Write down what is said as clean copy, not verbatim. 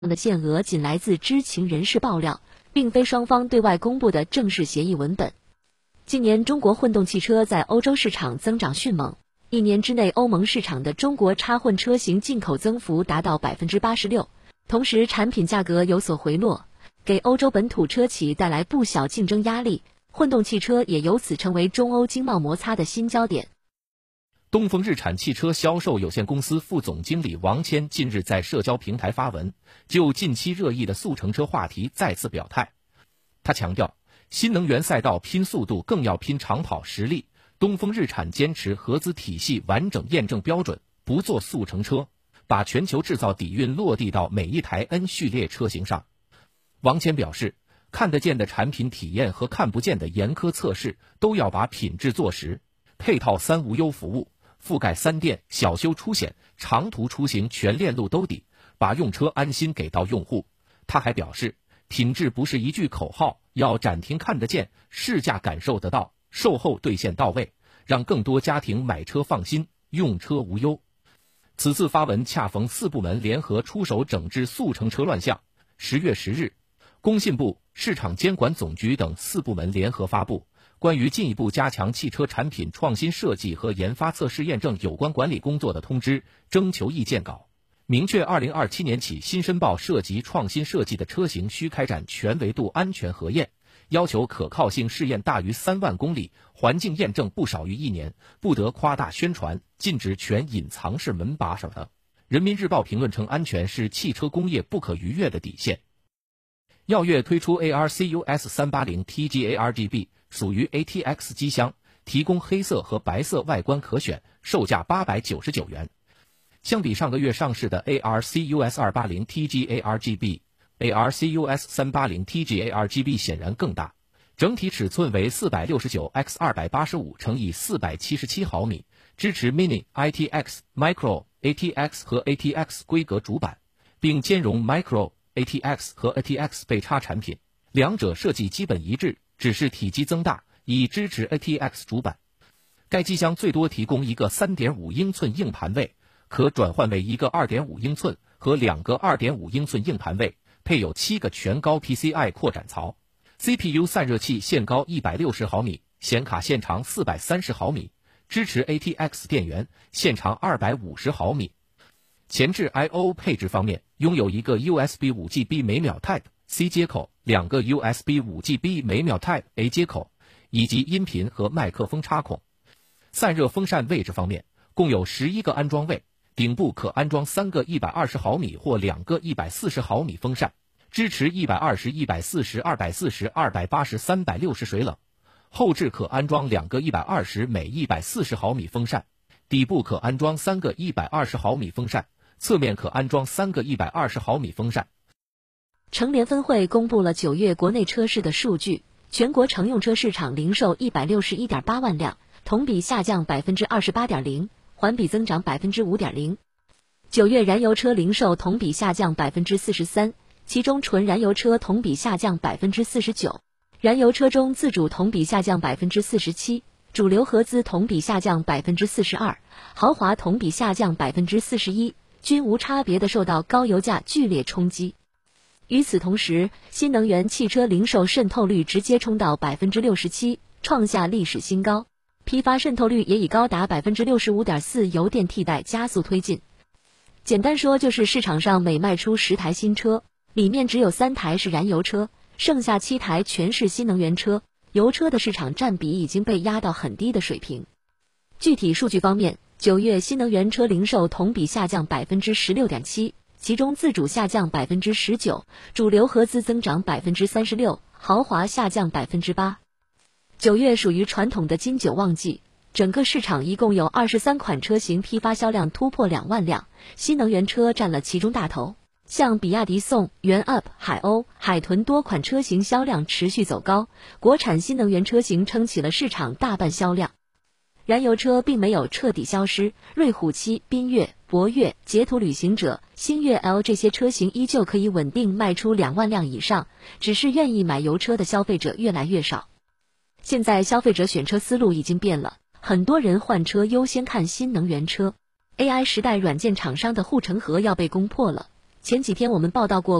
的限额仅来自知情人士爆料，并非双方对外公布的正式协议文本。今年中国混动汽车在欧洲市场增长迅猛，一年之内欧盟市场的中国插混车型进口增幅达到 86%， 同时产品价格有所回落，给欧洲本土车企带来不小竞争压力，混动汽车也由此成为中欧经贸摩擦的新焦点。 东风日产汽车销售有限公司副总经理王谦近日在社交平台发文，就近期热议的速成车话题再次表态。他强调，新能源赛道拼速度更要拼长跑实力，东风日产坚持合资体系完整验证标准，不做速成车，把全球制造底蕴落地到每一台 N 序列车型上。王谦表示，看得见的产品体验和看不见的严苛测试都要把品质做实，配套3无忧服务，覆盖3电、小修出险、长途出行全链路兜底，把用车安心给到用户。他还表示，品质不是一句口号，要展厅看得见，试驾感受得到，售后兑现到位，让更多家庭买车放心，用车无忧。此次发文恰逢4部门联合出手整治速成车乱象。10月10日，工信部、市场监管总局等4部门联合发布关于进一步加强汽车产品创新设计和研发测试验证有关管理工作的通知征求意见稿，明确2027年起新申报涉及创新设计的车型需开展全维度安全核验，要求可靠性试验大于3万公里，环境验证不少于1年，不得夸大宣传，禁止全隐藏式门把手等。人民日报评论称，安全是汽车工业不可逾越的底线。耀越推出 ARCUS 380 TG ARGB， 属于 ATX 机箱，提供黑色和白色外观可选，售价899元。相比上个月上市的 ARCUS 280 TG ARGB，ARCUS 380 TG ARGB 显然更大，整体尺寸为 469x285×477 毫米，支持 Mini、ITX、Micro、ATX 和 ATX 规格主板，并兼容 Micro、ATX 和 ATX 背插产品，两者设计基本一致，只是体积增大，以支持 ATX 主板。该机箱最多提供一个 3.5 英寸硬盘位，可转换为一个 2.5 英寸和2个 2.5 英寸硬盘位，配有7个全高 PCI 扩展槽。CPU 散热器线高160毫米，显卡线长430毫米，支持 ATX 电源，线长250毫米。前置 I/O 配置方面，拥有一个 USB 5GB 每秒 Type-C 接口，2个 USB 5GB 每秒 Type-A 接口，以及音频和麦克风插孔。散热风扇位置方面，共有11个安装位，顶部可安装3个120毫米或2个140毫米风扇，支持120、140、240、280、360水冷。后置可安装2个120每140毫米风扇，底部可安装3个120毫米风扇，侧面可安装3个120毫米风扇。 乘联分会公布了9月国内车市的数据，全国乘用车市场零售 161.8 万辆，同比下降 28.0%， 环比增长 5.0%。9月燃油车零售同比下降 43%， 其中纯燃油车同比下降 49%， 燃油车中自主同比下降 47%， 主流合资同比下降 42%， 豪华同比下降 41%， 均无差别地受到高油价剧烈冲击。与此同时，新能源汽车零售渗透率直接冲到 67%， 创下历史新高，批发渗透率也以高达 65.4% 油电替代加速推进。简单说就是市场上每卖出10台新车，里面只有3台是燃油车，剩下7台全是新能源车，油车的市场占比已经被压到很低的水平。具体数据方面，9月新能源车零售同比下降 16.7%， 其中自主下降 19%， 主流合资增长 36%， 豪华下降 8%。9月属于传统的金九旺季，整个市场一共有23款车型批发销量突破2万辆，新能源车占了其中大头。像比亚迪宋、元 UP、海鸥、海豚多款车型销量持续走高，国产新能源车型撑起了市场大半销量。燃油车并没有彻底消失，瑞虎7、缤越、博越、捷途旅行者、星越 L 这些车型依旧可以稳定卖出2万辆以上，只是愿意买油车的消费者越来越少。现在消费者选车思路已经变了，很多人换车优先看新能源车。AI 时代软件厂商的护城河要被攻破了， 前几天我们报道过。